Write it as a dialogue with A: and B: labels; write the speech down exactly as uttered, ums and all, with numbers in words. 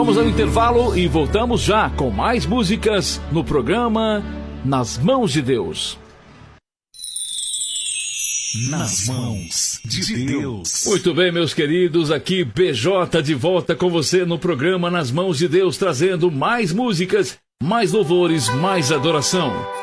A: Vamos ao intervalo e voltamos já com mais músicas no programa Nas Mãos de Deus.
B: Nas mãos de Deus.
A: Muito bem, meus queridos, aqui B J de volta com você no programa Nas Mãos de Deus, trazendo mais músicas, mais louvores, mais adoração.